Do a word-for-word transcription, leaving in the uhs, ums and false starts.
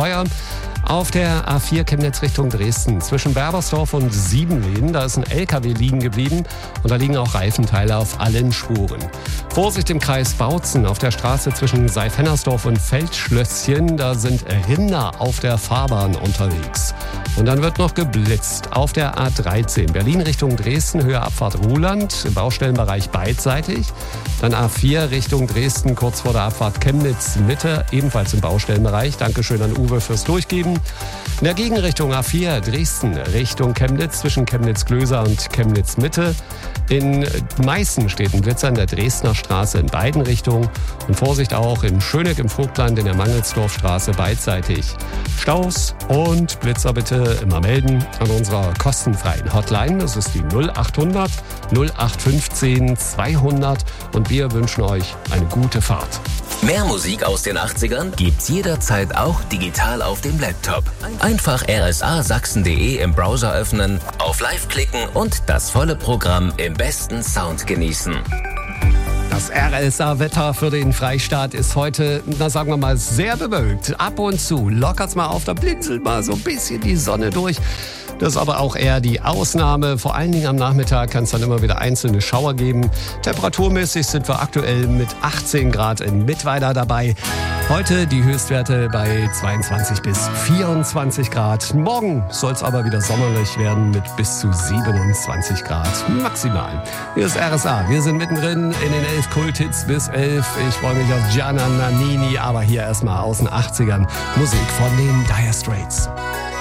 teuer. Auf der A vier Chemnitz Richtung Dresden zwischen Berbersdorf und Siebenlehn, da ist ein L K W liegen geblieben und da liegen auch Reifenteile auf allen Spuren. Vorsicht im Kreis Bautzen auf der Straße zwischen Seifennersdorf und Feldschlösschen, da sind Rinder auf der Fahrbahn unterwegs. Und dann wird noch geblitzt auf der A dreizehn Berlin Richtung Dresden, Höhe Abfahrt Ruhland, im Baustellenbereich beidseitig. Dann A vier Richtung Dresden, kurz vor der Abfahrt Chemnitz Mitte, ebenfalls im Baustellenbereich. Dankeschön an Uwe fürs Durchgeben. In der Gegenrichtung A vier Dresden Richtung Chemnitz zwischen Chemnitz-Klöser und Chemnitz-Mitte. In Meißen steht ein Blitzer in der Dresdner Straße in beiden Richtungen. Und Vorsicht auch in Schöneck im Vogtland in der Mangelsdorfstraße beidseitig. Staus und Blitzer bitte immer melden an unserer kostenfreien Hotline. Das ist die null achthundert null acht fünfzehn zweihundert und wir wünschen euch eine gute Fahrt. Mehr Musik aus den achtzigern gibt's jederzeit auch digital auf dem Laptop. Einfach r s a sachsen punkt d e im Browser öffnen, auf Live klicken und das volle Programm im besten Sound genießen. Das R S A-Wetter für den Freistaat ist heute, na sagen wir mal, sehr bewölkt. Ab und zu lockert's mal auf, da blinzelt mal so ein bisschen die Sonne durch. Das ist aber auch eher die Ausnahme. Vor allen Dingen am Nachmittag kann es dann immer wieder einzelne Schauer geben. Temperaturmäßig sind wir aktuell mit achtzehn Grad in Mittweida dabei. Heute die Höchstwerte bei zweiundzwanzig bis vierundzwanzig Grad. Morgen soll es aber wieder sommerlich werden mit bis zu siebenundzwanzig Grad maximal. Hier ist R S A. Wir sind mittendrin in den elf Kulthits bis elf. Ich freue mich auf Gianna Nannini, aber hier erstmal aus den achtzigern Musik von den Dire Straits.